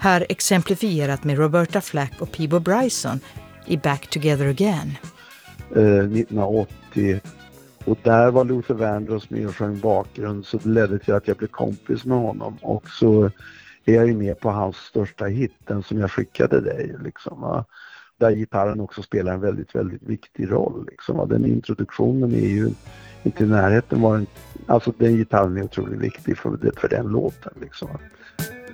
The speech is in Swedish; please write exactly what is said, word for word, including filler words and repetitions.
Här exemplifierat med Roberta Flack och Peabo Bryson i Back Together Again. Eh, nittonhundraåttio. Och där var Luther Vandross med och sjöng bakgrund, så det ledde till att jag blev kompis med honom. Och så är jag ju med på hans största hitten som jag skickade dig. Liksom, va? Där gitarren också spelar en väldigt, väldigt viktig roll. Liksom, va? Den introduktionen är ju inte i närheten. Var en, alltså den gitarren är otroligt viktig för, för den låten. Liksom, va?